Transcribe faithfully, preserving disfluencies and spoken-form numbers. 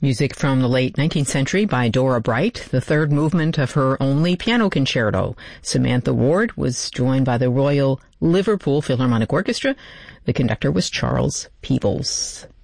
Music from the late nineteenth century by Dora Bright, the third movement of her only piano concerto. Samantha Ward was joined by the Royal Liverpool Philharmonic Orchestra. The conductor was Charles Peebles.